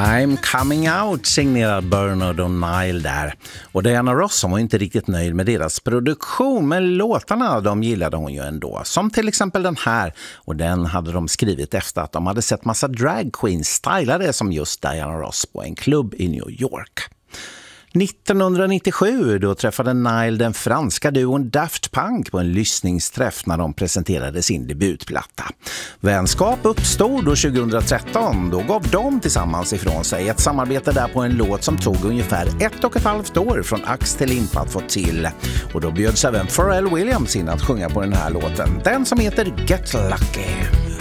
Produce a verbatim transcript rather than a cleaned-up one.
I'm coming out, signerad Bernard O'Neill där. Och Diana Ross, som var inte riktigt nöjd med deras produktion, men låtarna de gillade hon ju ändå. Som till exempel den här, och den hade de skrivit efter att de hade sett massa drag queens stylade som just Diana Ross på en klubb i New York. nittonhundranittiosju då träffade Nile den franska duon Daft Punk på en lyssningsträff när de presenterade sin debutplatta. Vänskap uppstod då tjugohundratretton, då gav de tillsammans ifrån sig ett samarbete där på en låt som tog ungefär ett och ett halvt år från ax till limpa att få till. Och då bjöds även Pharrell Williams in att sjunga på den här låten, den som heter Get Lucky.